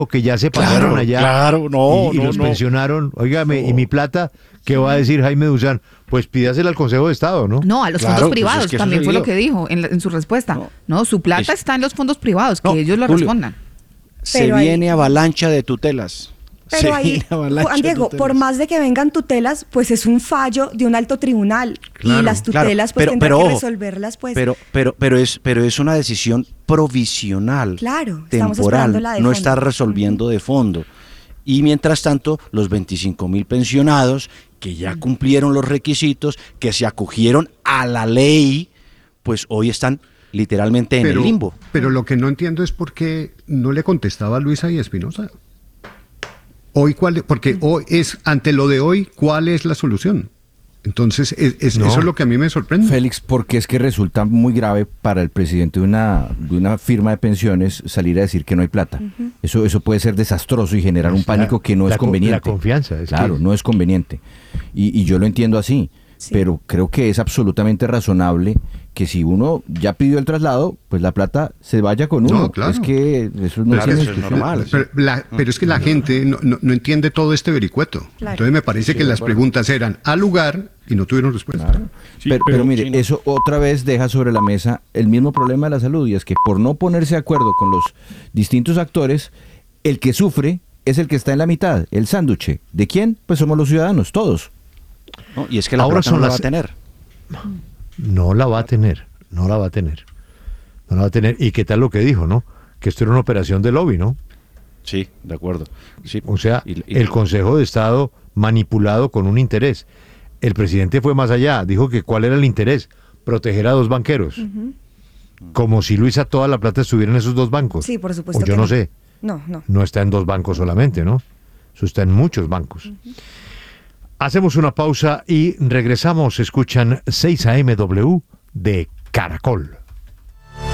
que ya se pagaron allá. Claro, y los pensionaron. Óigame, ¿y mi plata? ¿Qué va a decir Jaime Duzán? Pues pídasela al Consejo de Estado, ¿no? No, a los Claro, fondos pues privados, es que también eso fue se lo que dijo en su respuesta. No, su plata Es- está en los fondos privados, que No, ellos lo Julio, respondan. Se Pero ahí- viene avalancha de tutelas. Pero Se ahí, viene avalancha Juan de Diego, tutelas. por más de que vengan tutelas, pues es un fallo de un alto tribunal. Claro, y las tutelas, pues pero tendrán que ojo, resolverlas, pues. Pero es una decisión provisional, Claro, estamos esperando temporal, la de no fondo. está resolviendo de fondo. Y mientras tanto, los 25.000 pensionados que ya cumplieron los requisitos, que se acogieron a la ley, pues hoy están literalmente en el limbo. Pero lo que no entiendo es por qué no le contestaba a Luisa y Espinosa. Hoy, porque hoy es, ante lo de hoy, ¿cuál es la solución? Entonces, No. eso es lo que a mí me sorprende. Félix, porque es que resulta muy grave para el presidente de una firma de pensiones salir a decir que no hay plata. Eso puede ser desastroso y generar un pánico que no es conveniente. La confianza. Claro, no es conveniente. Y yo lo entiendo así, pero creo que es absolutamente razonable que si uno ya pidió el traslado, pues la plata se vaya con uno. No, claro. Es que eso no Claro, tiene eso es discusión. normal. Pero es que la gente no entiende todo este vericueto. Claro. Entonces me parece que las preguntas eran al lugar y no tuvieron respuesta. Pero mire, eso otra vez deja sobre la mesa el mismo problema de la salud, y es que por no ponerse de acuerdo con los distintos actores, el que sufre es el que está en la mitad, el sánduche. ¿De quién? Pues somos los ciudadanos, todos. ¿No? Y es que la Ahora plata son no la las- va a tener. No la va a tener. ¿Y qué tal lo que dijo, no? Que esto era una operación de lobby, ¿no? Sí, de acuerdo. Sí. O sea, Y- el Consejo de Estado manipulado con un interés. El presidente fue más allá, dijo que cuál era el interés, proteger a dos banqueros. Como si Luisa toda la plata estuviera en esos dos bancos. Sí, por supuesto O yo que no no. sé, No. no está en dos bancos solamente, ¿no? Eso está en muchos bancos. Hacemos una pausa y regresamos. Escuchan 6 AMW de Caracol.